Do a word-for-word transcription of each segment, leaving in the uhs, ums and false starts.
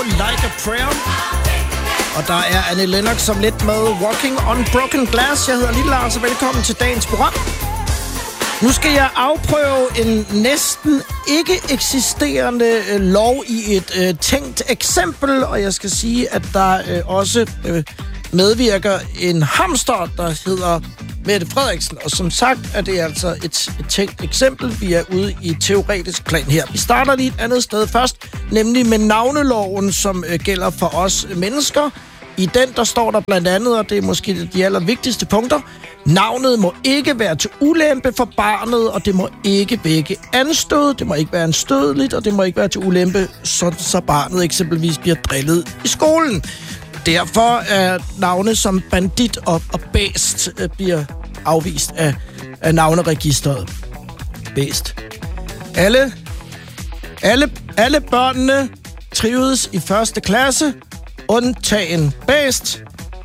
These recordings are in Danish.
Like a Prayer. Og der er Annie Lennox som lidt med Walking on Broken Glass. Jeg hedder Lille Lars, og velkommen til dagens program. Nu skal jeg afprøve en næsten ikke eksisterende øh, lov i et øh, tænkt eksempel, og jeg skal sige, at der øh, også øh, medvirker en hamster, der hedder Mette Frederiksen. Og som sagt er det altså et, et tænkt eksempel. Vi er ude i teoretisk plan her. Vi starter lige et andet sted først, nemlig med navneloven, som øh, gælder for os mennesker. I den, der står der blandt andet, og det er måske de allervigtigste punkter, navnet må ikke være til ulempe for barnet, og det må ikke vække anstød, det må ikke være anstødeligt, og det må ikke være til ulempe, så, så barnet eksempelvis bliver drillet i skolen. Derfor er navne som bandit og, og bæst øh, bliver afvist af, af navneregisteret. Bæst. Alle, alle, alle børnene trivedes i første klasse, undtagen bæst.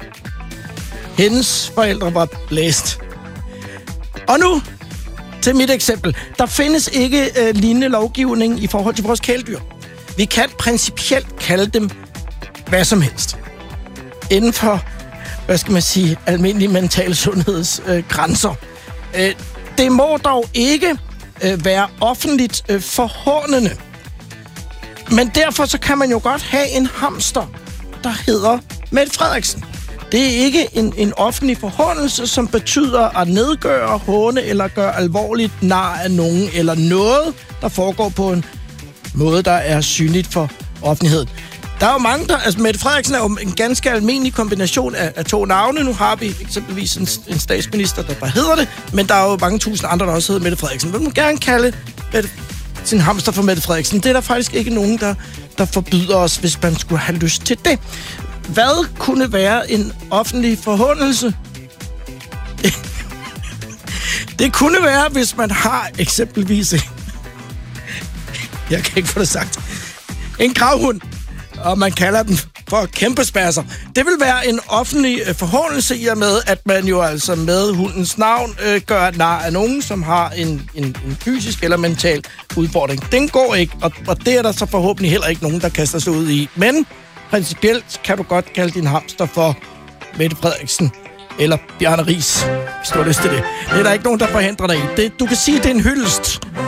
Hendes forældre var blæst. Og nu til mit eksempel. Der findes ikke øh, lignende lovgivning i forhold til vores kæledyr. Vi kan principielt kalde dem hvad som helst. Inden for, hvad skal man sige, almindelige mental sundheds øh, grænser. Øh, det må dog ikke øh, være offentligt øh, forhånende. Men derfor så kan man jo godt have en hamster, der hedder Mette Frederiksen. Det er ikke en, en offentlig forhåndelse, som betyder at nedgøre, håne eller gøre alvorligt nar af nogen, eller noget, der foregår på en måde, der er synligt for offentligheden. Der er jo mange, der... Altså, Mette Frederiksen er jo en ganske almindelig kombination af, af to navne. Nu har vi eksempelvis en, en statsminister, der bare hedder det, men der er jo mange tusind andre, der også hedder Mette Frederiksen. Vil man gerne kalde Mette, sin hamster for Mette Frederiksen? Det er der faktisk ikke nogen, der, der forbyder os, hvis man skulle have lyst til det. Hvad kunne være en offentlig forhåndelse? Det kunne være, hvis man har eksempelvis... Jeg kan ikke få det sagt. En gravhund, og man kalder den for kæmpespasser. Det vil være en offentlig forhåndelse i og med, at man jo altså med hundens navn øh, gør nar af nogen, som har en, en, en fysisk eller mental udfordring. Den går ikke, og, og det er der så forhåbentlig heller ikke nogen, der kaster sig ud i. Men principielt kan du godt kalde din hamster for Mette Frederiksen eller Bjarne Riis, hvis du har lyst til det. Det er der ikke nogen, der forhindrer dig i. Det, du kan sige, det er en hyldest